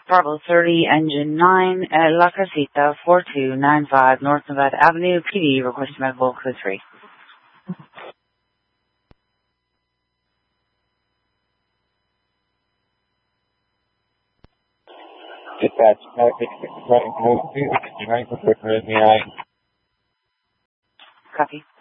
Bravo 30, Engine 9, at La Casita, 4295 North Nevada Avenue, PD, requesting medical code 3. Dispatch, running code 2, 69 for Rhythmia. Copy.